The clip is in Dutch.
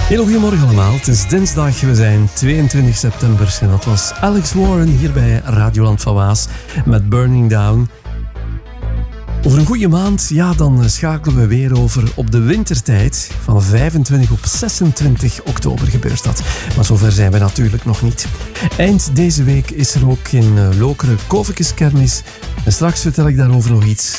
Heel goedemorgen allemaal. Het is dinsdag, we zijn 22 september en dat was Alex Warren hier bij Radioland van Waas met Burning Down. Over een goede maand, ja, dan schakelen we weer over op de wintertijd. Van 25 op 26 oktober gebeurt dat. Maar zover zijn we natuurlijk nog niet. Eind deze week is er ook in Lokeren Kovikeskermis. En straks vertel ik daarover nog iets.